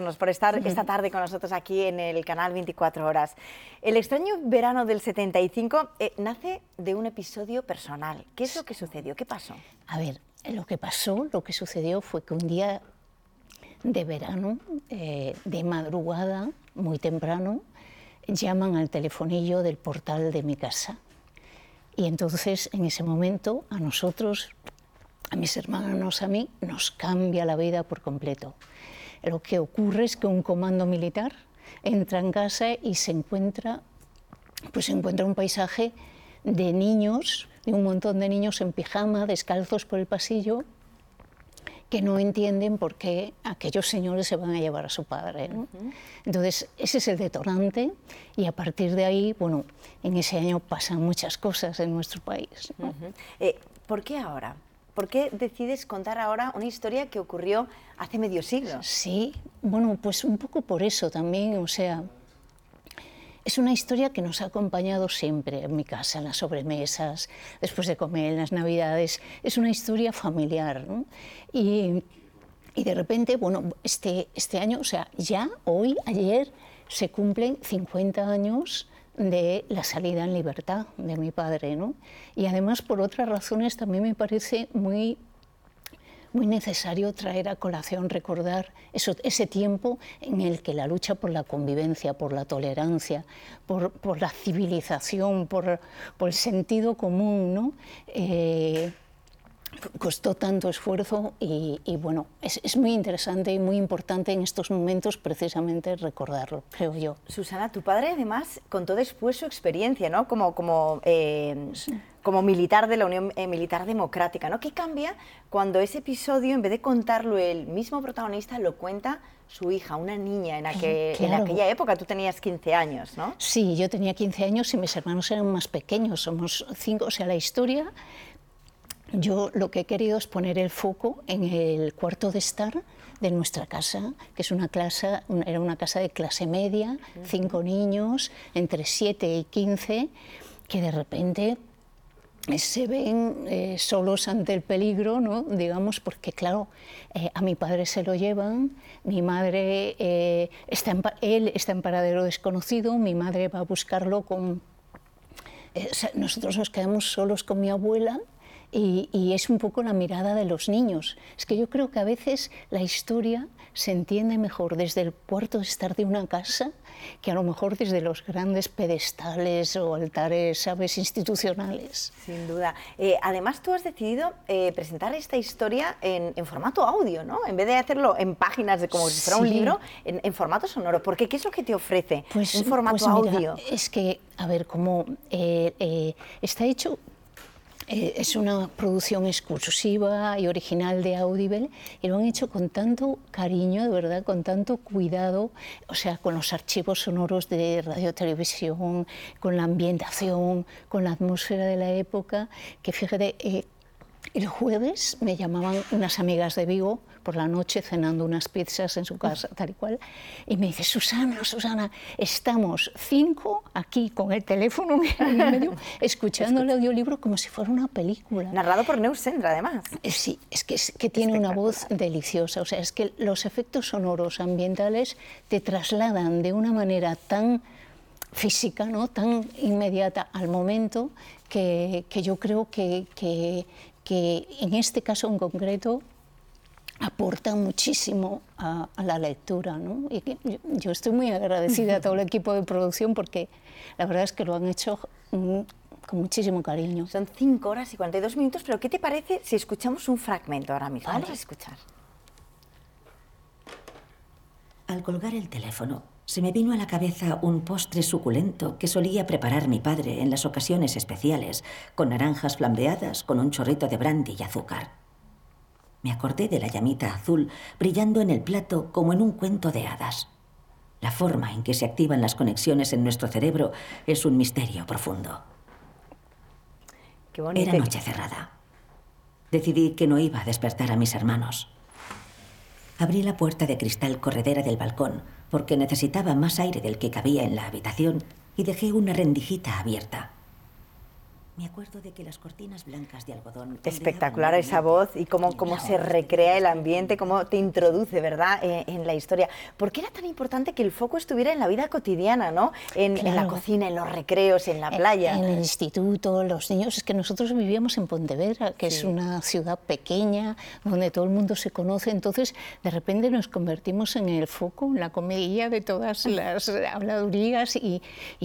acompañarnos, por estar esta tarde con nosotros aquí en el canal 24 Horas. El extraño verano del 75 nace de un episodio personal. ¿Qué es lo que sucedió? ¿Qué pasó? A ver, lo que sucedió fue que un día de verano, de madrugada, muy temprano, llaman al telefonillo del portal de mi casa. Y entonces, en ese momento, a nosotros, a mis hermanos, a mí, nos cambia la vida por completo. Lo que ocurre es que un comando militar entra en casa y se encuentra un paisaje de niños, de un montón de niños en pijama, descalzos por el pasillo, que no entienden por qué aquellos señores se van a llevar a su padre, ¿no? Entonces, ese es el detonante, y a partir de ahí, bueno, en ese año pasan muchas cosas en nuestro país, ¿no? ¿Por qué ahora? ¿Por qué decides contar ahora una historia que ocurrió hace medio siglo? Sí, bueno, pues un poco por eso también, o sea, es una historia que nos ha acompañado siempre en mi casa, en las sobremesas, después de comer, en las Navidades. Es una historia familiar, ¿no? Y de repente, bueno, este año, o sea, ya hoy, ayer, se cumplen 50 años de la salida en libertad de mi padre, ¿no? Y además, por otras razones, también me parece muy necesario traer a colación, recordar ese tiempo en el que la lucha por la convivencia, por la tolerancia, por la civilización, por el sentido común, ¿no? Costó tanto esfuerzo y bueno, es muy interesante y muy importante en estos momentos precisamente recordarlo, creo yo. Susana, tu padre además contó después su experiencia, ¿no? Como militar de la Unión Militar Democrática, ¿no? ¿Qué cambia cuando ese episodio, en vez de contarlo el mismo protagonista, lo cuenta su hija, una niña, en aquella época? Tú tenías 15 años, ¿no? Sí, yo tenía 15 años y mis hermanos eran más pequeños, somos 5, o sea, la historia... Yo lo que he querido es poner el foco en el cuarto de estar de nuestra casa, que es era una casa de clase media, 5 niños, entre 7 y 15, que de repente se ven solos ante el peligro, ¿no? Digamos, porque claro, a mi padre se lo llevan, mi madre él está en paradero desconocido, mi madre va a buscarlo nosotros nos quedamos solos con mi abuela. Y es un poco la mirada de los niños. Es que yo creo que a veces la historia se entiende mejor desde el cuarto de estar de una casa que a lo mejor desde los grandes pedestales o altares, ¿sabes?, institucionales. Sin duda. Además, tú has decidido presentar esta historia en formato audio, ¿no? En vez de hacerlo en páginas como si fuera un libro, en formato sonoro. ¿Por qué? ¿Qué es lo que te ofrece un formato audio? Mira, es que, a ver, como está hecho... Es una producción exclusiva y original de Audible y lo han hecho con tanto cariño, de verdad, con tanto cuidado, o sea, con los archivos sonoros de radio, televisión, con la ambientación, con la atmósfera de la época, que fíjate, el jueves me llamaban unas amigas de Vigo por la noche cenando unas pizzas en su casa, tal y cual, y me dice, Susana, estamos 5 aquí con el teléfono en medio, escuchando el audiolibro como si fuera una película. Narrado por Neus Sendra, además. Sí, es que tiene una voz deliciosa, o sea, es que los efectos sonoros ambientales te trasladan de una manera tan física, ¿no?, tan inmediata al momento, que yo creo que en este caso en concreto aporta muchísimo a la lectura, ¿no? Y yo estoy muy agradecida a todo el equipo de producción porque la verdad es que lo han hecho con muchísimo cariño. Son 5 horas y 42 minutos, pero ¿qué te parece si escuchamos un fragmento ahora mismo? Vale. Vamos a escuchar. Al colgar el teléfono, se me vino a la cabeza un postre suculento que solía preparar mi padre en las ocasiones especiales, con naranjas flambeadas, con un chorrito de brandy y azúcar. Me acordé de la llamita azul brillando en el plato como en un cuento de hadas. La forma en que se activan las conexiones en nuestro cerebro es un misterio profundo. Qué bonito. Era noche cerrada. Decidí que no iba a despertar a mis hermanos. Abrí la puerta de cristal corredera del balcón porque necesitaba más aire del que cabía en la habitación y dejé una rendijita abierta. Me acuerdo de que las cortinas blancas de algodón... Espectacular esa voz y cómo se recrea el ambiente, cómo te introduce, ¿verdad?, en la historia. ¿Por qué era tan importante que el foco estuviera en la vida cotidiana, ¿no? En la cocina, en los recreos, en la playa. En el instituto, los niños. Es que nosotros vivíamos en Pontevedra, que es una ciudad pequeña, donde todo el mundo se conoce. Entonces, de repente nos convertimos en el foco, en la comidilla de todas las habladurías y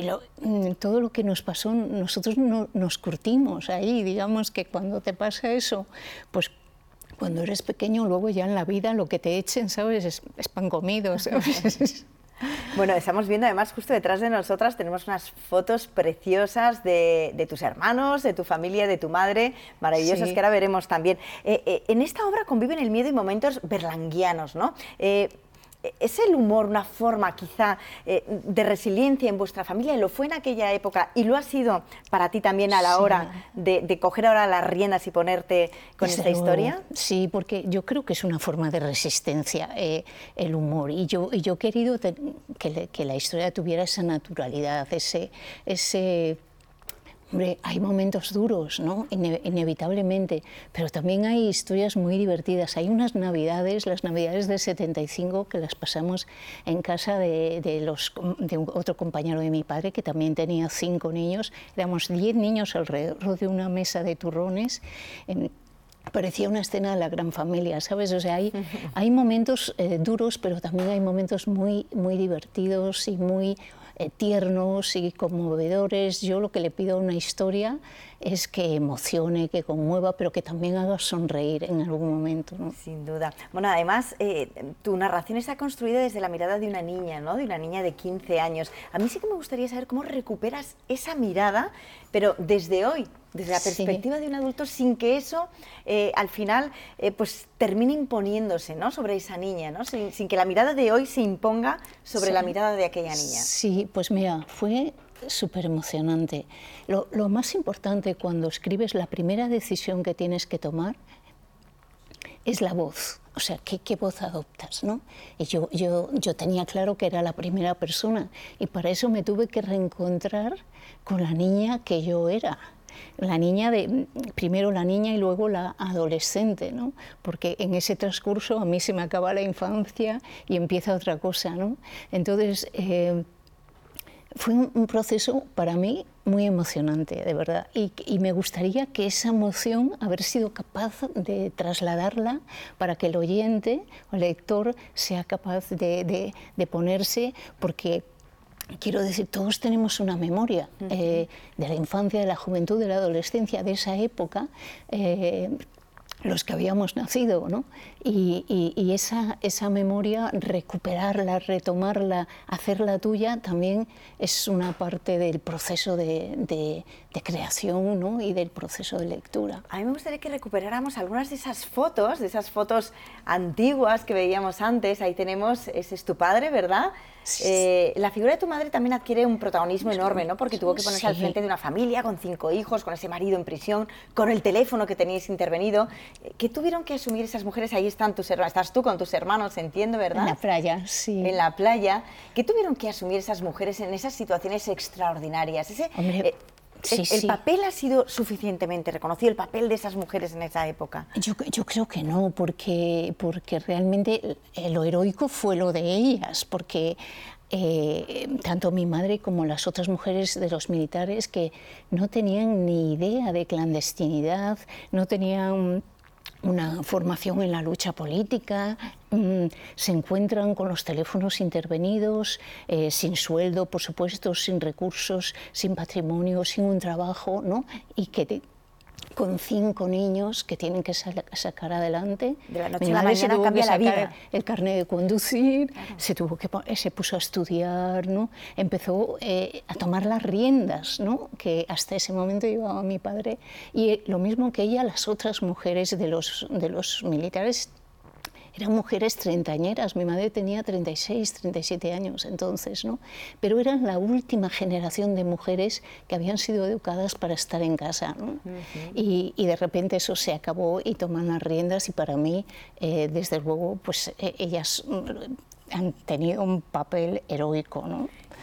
todo lo que nos pasó, nosotros nos curtimos ahí. Digamos que cuando te pasa eso, pues cuando eres pequeño, luego ya en la vida lo que te echen, ¿sabes? Es pan comido, ¿sabes? Bueno, estamos viendo además justo detrás de nosotras, tenemos unas fotos preciosas de tus hermanos, de tu familia, de tu madre, maravillosas, que ahora veremos también. En esta obra conviven el miedo y momentos berlanguianos, ¿no? ¿Es el humor una forma quizá de resiliencia en vuestra familia? ¿Lo fue en aquella época y lo ha sido para ti también a la hora de coger ahora las riendas y ponerte con esta historia? Sí, porque yo creo que es una forma de resistencia el humor, y yo he querido que la historia tuviera esa naturalidad, ese Hombre, hay momentos duros, ¿no? Inevitablemente, pero también hay historias muy divertidas. Hay unas navidades, las navidades del 75, que las pasamos en casa de otro compañero de mi padre, que también tenía 5 niños. Éramos 10 niños alrededor de una mesa de turrones. Parecía una escena de la gran familia, ¿sabes? O sea, hay momentos duros, pero también hay momentos muy, muy divertidos y muy tiernos y conmovedores. Yo lo que le pido a una historia es que emocione, que conmueva, pero que también haga sonreír en algún momento, ¿no? Sin duda. Bueno, además, tu narración está construida desde la mirada de una niña, ¿no? De una niña de 15 años. A mí sí que me gustaría saber cómo recuperas esa mirada, pero desde hoy, desde la perspectiva de un adulto, sin que eso al final pues termine imponiéndose, ¿no?, sobre esa niña, ¿no? Sin que la mirada de hoy se imponga sobre la mirada de aquella niña. Sí, pues mira, fue súper emocionante. Lo más importante cuando escribes, la primera decisión que tienes que tomar es la voz. O sea, ¿qué voz adoptas, ¿no? Y yo tenía claro que era la primera persona, y para eso me tuve que reencontrar con la niña que yo era. La niña primero la niña y luego la adolescente, ¿no? Porque en ese transcurso a mí se me acaba la infancia y empieza otra cosa, ¿no? Entonces, fue un proceso para mí muy emocionante, de verdad, y me gustaría que esa emoción, haber sido capaz de trasladarla para que el oyente o el lector sea capaz de ponerse, porque quiero decir, todos tenemos una memoria de la infancia, de la juventud, de la adolescencia, de esa época, los que habíamos nacido, ¿no? Y esa memoria, recuperarla, retomarla, hacerla tuya, también es una parte del proceso de creación, ¿no?, y del proceso de lectura. A mí me gustaría que recuperáramos algunas de esas fotos antiguas que veíamos antes. Ahí tenemos, ese es tu padre, ¿verdad? Sí. La figura de tu madre también adquiere un protagonismo enorme, ¿no? Porque tuvo que ponerse al frente de una familia con 5 hijos, con ese marido en prisión, con el teléfono que teníais intervenido. ¿Qué tuvieron que asumir esas mujeres? Ahí están tus hermanos, estás tú con tus hermanos, entiendo, ¿verdad? En la playa, sí. En la playa. ¿Qué tuvieron que asumir esas mujeres en esas situaciones extraordinarias? Hombre, ¿El papel ha sido suficientemente reconocido, el papel de esas mujeres en esa época? Yo creo que no, porque realmente lo heroico fue lo de ellas, porque tanto mi madre como las otras mujeres de los militares, que no tenían ni idea de clandestinidad, no tenían una formación en la lucha política, se encuentran con los teléfonos intervenidos, sin sueldo, por supuesto, sin recursos, sin patrimonio, sin un trabajo, ¿no? Y que con 5 niños que tienen que sacar adelante. De la noche a la mañana cambia la vida. El carnet de conducir, claro. Se puso a estudiar, ¿no? Empezó a tomar las riendas, ¿no?, que hasta ese momento llevaba mi padre. Y lo mismo que ella, las otras mujeres de los militares eran mujeres treintañeras. Mi madre tenía 36, 37 años entonces, ¿no? Pero eran la última generación de mujeres que habían sido educadas para estar en casa, ¿no? Y de repente eso se acabó y toman las riendas, y para mí, desde luego, pues ellas han tenido un papel heroico, ¿no?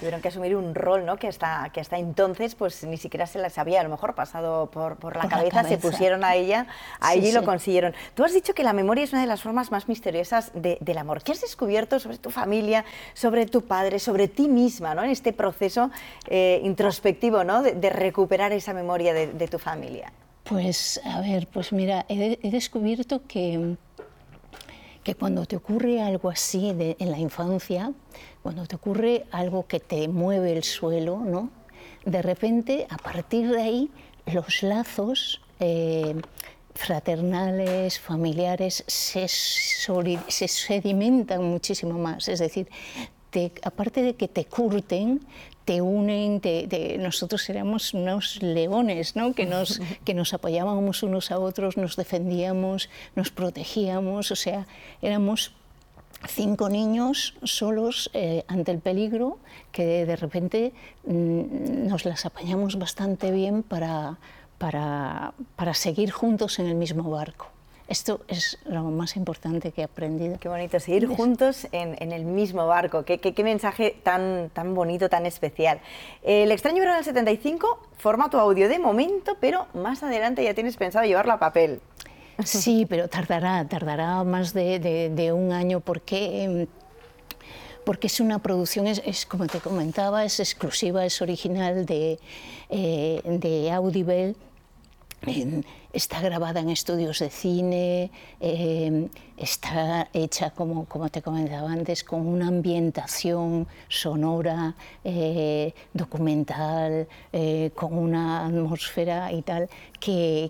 Tuvieron que asumir un rol, ¿no? que hasta entonces pues ni siquiera se les había a lo mejor pasado por la cabeza, se pusieron a ella, allí lo consiguieron. Tú has dicho que la memoria es una de las formas más misteriosas del amor. ¿Qué has descubierto sobre tu familia, sobre tu padre, sobre ti misma, ¿no? en este proceso introspectivo, ¿no? de recuperar esa memoria de tu familia? Pues a ver, pues mira, he descubierto que cuando te ocurre algo así en la infancia, cuando te ocurre algo que te mueve el suelo, ¿no? De repente, a partir de ahí, los lazos fraternales, familiares, se sedimentan muchísimo más. Es decir, aparte de que te curten, te unen, nosotros éramos unos leones, ¿no? que nos apoyábamos unos a otros, nos defendíamos, nos protegíamos, o sea, éramos 5 niños solos ante el peligro que de repente nos las apañamos bastante bien para seguir juntos en el mismo barco. Esto es lo más importante que he aprendido. Qué bonito, seguir juntos en el mismo barco. Qué mensaje tan bonito, tan especial. El extraño verano del 75, formato audio de momento, pero más adelante ya tienes pensado llevarlo a papel. Sí, pero tardará más de un año porque es una producción, es como te comentaba, es exclusiva, es original de Audible. Está grabada en estudios de cine, está hecha, como te comentaba antes, con una ambientación sonora, documental, con una atmósfera y tal, que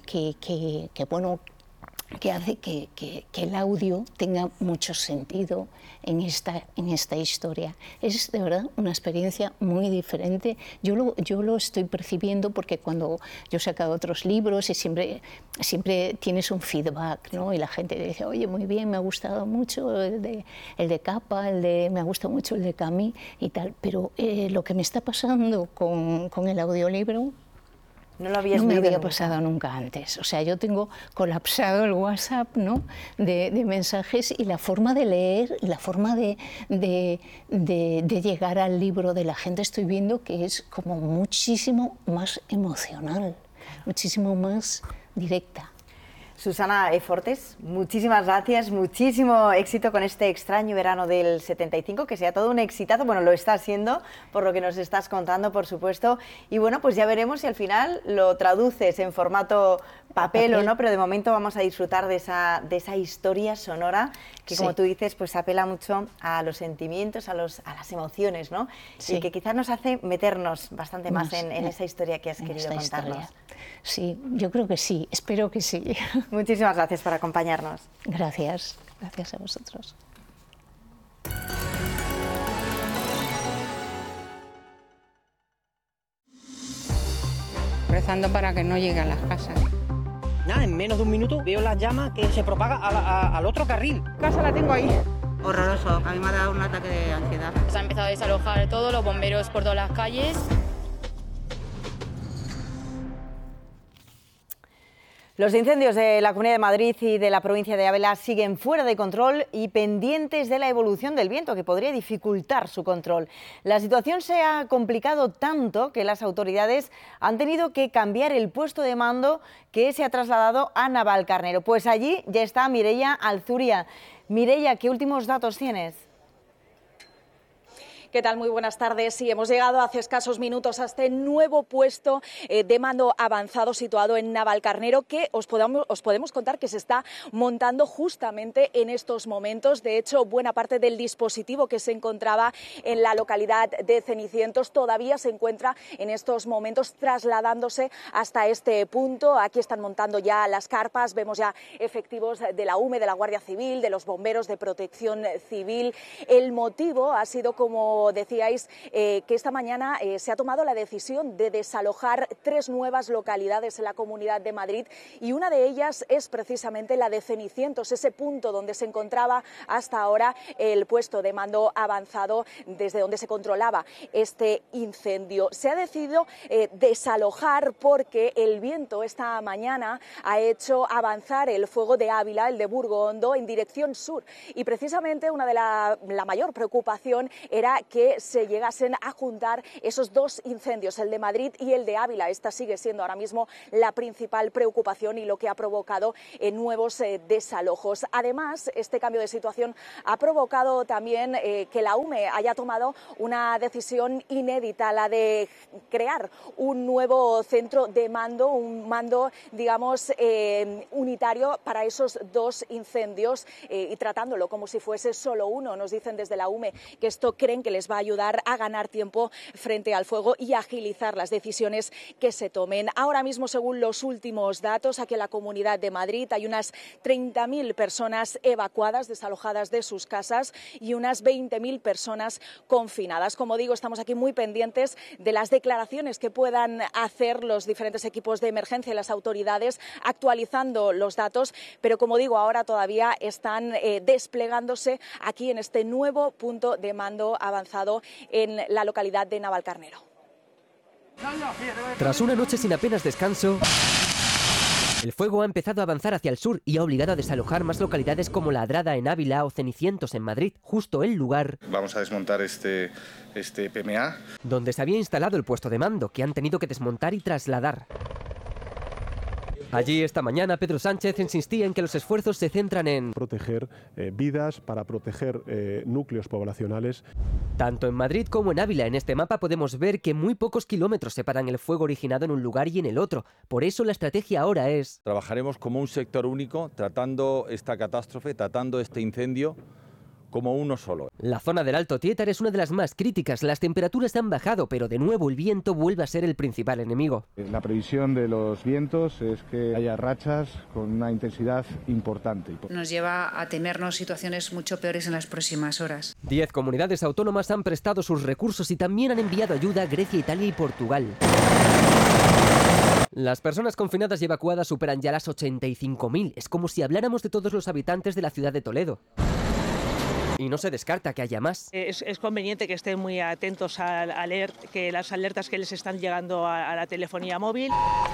hace que el audio tenga mucho sentido en esta historia. Es de verdad una experiencia muy diferente. Yo lo estoy percibiendo porque cuando yo he sacado otros libros y siempre tienes un feedback, ¿no? Y la gente dice, oye, muy bien, me ha gustado mucho el de Capa, me ha gustado mucho el de Camus y tal, pero lo que me está pasando con el audiolibro no me había pasado nunca antes. O sea, yo tengo colapsado el WhatsApp, ¿no? de mensajes, y la forma de leer, la forma de llegar al libro de la gente, estoy viendo que es como muchísimo más emocional, muchísimo más directa. Susana Fortes, muchísimas gracias, muchísimo éxito con este extraño verano del 75, que sea todo un exitazo. Bueno, lo está siendo, por lo que nos estás contando, por supuesto, y bueno, pues ya veremos si al final lo traduces en formato papel o no, pero de momento vamos a disfrutar de esa historia sonora que, como tú dices, pues apela mucho a los sentimientos, a las emociones, ¿no? Sí. Y que quizás nos hace meternos bastante más en esa historia que has querido contarnos. Sí, yo creo que sí, espero que sí. Muchísimas gracias por acompañarnos. Gracias a vosotros. Rezando para que no llegue a las casas. Nada, en menos de un minuto veo las llamas que se propaga al otro carril. Casa la tengo ahí. Horroroso, a mí me ha dado un ataque de ansiedad. Se ha empezado a desalojar todo, los bomberos por todas las calles. Los incendios de la Comunidad de Madrid y de la provincia de Ávila siguen fuera de control y pendientes de la evolución del viento, que podría dificultar su control. La situación se ha complicado tanto que las autoridades han tenido que cambiar el puesto de mando, que se ha trasladado a Navalcarnero. Pues allí ya está Mireia Alzuria. Mireia, ¿qué últimos datos tienes? ¿Qué tal? Muy buenas tardes. Sí, hemos llegado hace escasos minutos a este nuevo puesto de mando avanzado situado en Navalcarnero, que os podemos contar que se está montando justamente en estos momentos. De hecho, buena parte del dispositivo que se encontraba en la localidad de Cenicientos todavía se encuentra en estos momentos trasladándose hasta este punto. Aquí están montando ya las carpas, vemos ya efectivos de la UME, de la Guardia Civil, de los bomberos, de Protección Civil. El motivo ha sido, como decíais, que esta mañana se ha tomado la decisión de desalojar 3 nuevas localidades en la Comunidad de Madrid, y una de ellas es precisamente la de Cenicientos, ese punto donde se encontraba hasta ahora el puesto de mando avanzado desde donde se controlaba este incendio. Se ha decidido desalojar porque el viento esta mañana ha hecho avanzar el fuego de Ávila, el de Burgo Hondo, en dirección sur, y precisamente una de la mayor preocupación era que se llegasen a juntar esos dos incendios, el de Madrid y el de Ávila. Esta sigue siendo ahora mismo la principal preocupación y lo que ha provocado nuevos desalojos. Además, este cambio de situación ha provocado también que la UME haya tomado una decisión inédita, la de crear un nuevo centro de mando, un mando, digamos, unitario para esos dos incendios y tratándolo como si fuese solo uno. Nos dicen desde la UME que esto creen que les va a ayudar a ganar tiempo frente al fuego y agilizar las decisiones que se tomen. Ahora mismo, según los últimos datos, aquí en la Comunidad de Madrid hay unas 30.000 personas evacuadas, desalojadas de sus casas y unas 20.000 personas confinadas. Como digo, estamos aquí muy pendientes de las declaraciones que puedan hacer los diferentes equipos de emergencia y las autoridades, actualizando los datos, pero como digo, ahora todavía están desplegándose aquí en este nuevo punto de mando avanzado en la localidad de Navalcarnero. Tras una noche sin apenas descanso, el fuego ha empezado a avanzar hacia el sur y ha obligado a desalojar más localidades como La Adrada en Ávila o Cenicientos en Madrid, justo el lugar vamos a desmontar este PMA donde se había instalado el puesto de mando, que han tenido que desmontar y trasladar. Allí esta mañana Pedro Sánchez insistía en que los esfuerzos se centran en proteger vidas, para proteger núcleos poblacionales. Tanto en Madrid como en Ávila, en este mapa podemos ver que muy pocos kilómetros separan el fuego originado en un lugar y en el otro. Por eso la estrategia ahora es: trabajaremos como un sector único, tratando esta catástrofe, tratando este incendio como uno solo. La zona del Alto Tietar es una de las más críticas. Las temperaturas han bajado, pero de nuevo el viento vuelve a ser el principal enemigo. La previsión de los vientos es que haya rachas con una intensidad importante. Nos lleva a temernos situaciones mucho peores en las próximas horas. 10 comunidades autónomas han prestado sus recursos y también han enviado ayuda a Grecia, Italia y Portugal. Las personas confinadas y evacuadas superan ya las 85.000. Es como si habláramos de todos los habitantes de la ciudad de Toledo. Y no se descarta que haya más. Es conveniente que estén muy atentos a que las alertas que les están llegando a la telefonía móvil.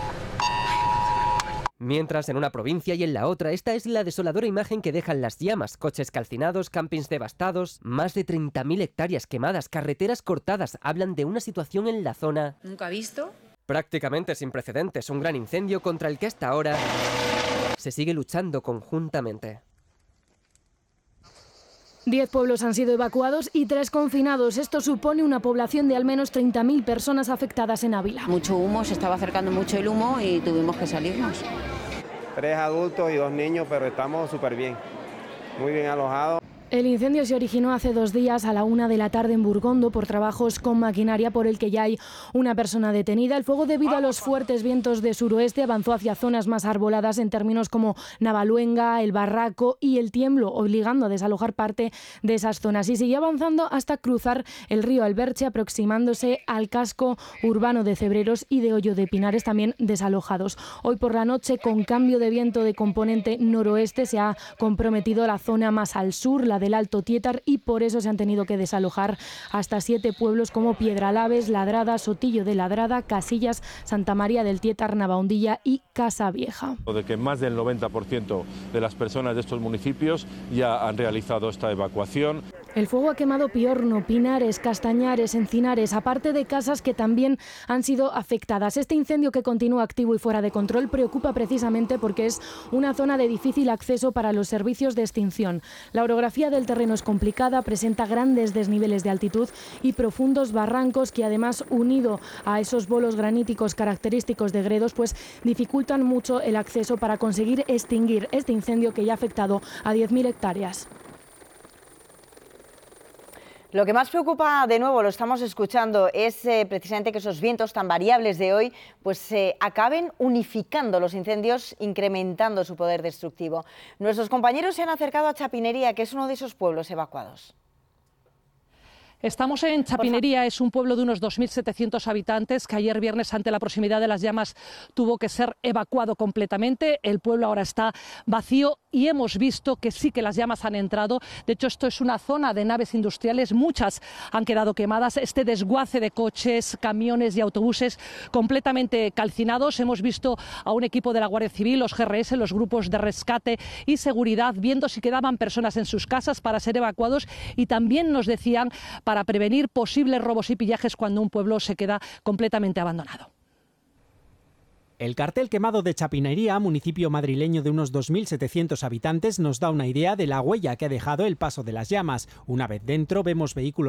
Mientras en una provincia y en la otra, esta es la desoladora imagen que dejan las llamas: coches calcinados, campings devastados, más de 30.000 hectáreas quemadas, carreteras cortadas. Hablan de una situación en la zona ¿nunca visto? Prácticamente sin precedentes, un gran incendio contra el que hasta ahora se sigue luchando conjuntamente. 10 pueblos han sido evacuados y 3 confinados. Esto supone una población de al menos 30.000 personas afectadas en Ávila. Mucho humo, se estaba acercando mucho el humo y tuvimos que salirnos. 3 adultos y 2 niños, pero estamos súper bien, muy bien alojados. El incendio se originó hace 2 días a la 1 de la tarde en Burgondo por trabajos con maquinaria, por el que ya hay una persona detenida. El fuego, debido a los fuertes vientos de suroeste, avanzó hacia zonas más arboladas en términos como Navaluenga, El Barraco y El Tiemblo, obligando a desalojar parte de esas zonas. Y siguió avanzando hasta cruzar el río Alberche, aproximándose al casco urbano de Cebreros y de Hoyo de Pinares, también desalojados. Hoy por la noche, con cambio de viento de componente noroeste, se ha comprometido la zona más al sur, la del Alto Tietar, y por eso se han tenido que desalojar hasta 7 pueblos como Piedralaves, Ladrada, Sotillo de Ladrada, Casillas, Santa María del Tietar, Navahondilla y Casa Vieja. De que más del 90% de las personas de estos municipios ya han realizado esta evacuación. El fuego ha quemado Piorno, Pinares, Castañares, Encinares, aparte de casas que también han sido afectadas. Este incendio, que continúa activo y fuera de control, preocupa precisamente porque es una zona de difícil acceso para los servicios de extinción. La orografía del terreno es complicada, presenta grandes desniveles de altitud y profundos barrancos que, además, unido a esos bolos graníticos característicos de Gredos, pues dificultan mucho el acceso para conseguir extinguir este incendio que ya ha afectado a 10.000 hectáreas. Lo que más preocupa, de nuevo, lo estamos escuchando, es precisamente que esos vientos tan variables de hoy pues acaben unificando los incendios, incrementando su poder destructivo. Nuestros compañeros se han acercado a Chapinería, que es uno de esos pueblos evacuados. Estamos en Chapinería, es un pueblo de unos 2.700 habitantes que ayer viernes, ante la proximidad de las llamas, tuvo que ser evacuado completamente. El pueblo ahora está vacío y hemos visto que sí que las llamas han entrado. De hecho, esto es una zona de naves industriales, muchas han quedado quemadas. Este desguace de coches, camiones y autobuses completamente calcinados. Hemos visto a un equipo de la Guardia Civil, los GRS, los grupos de rescate y seguridad, viendo si quedaban personas en sus casas para ser evacuados, y también nos decían para prevenir posibles robos y pillajes cuando un pueblo se queda completamente abandonado. El cartel quemado de Chapinería, municipio madrileño de unos 2.700 habitantes, nos da una idea de la huella que ha dejado el paso de las llamas. Una vez dentro vemos vehículos